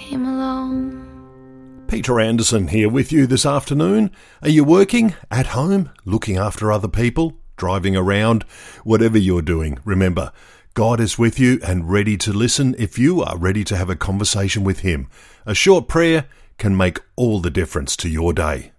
came along. Peter Anderson here with you this afternoon. Are you working, at home, looking after other people, driving around? Whatever you're doing, remember, God is with you and ready to listen if you are ready to have a conversation with Him. A short prayer can make all the difference to your day.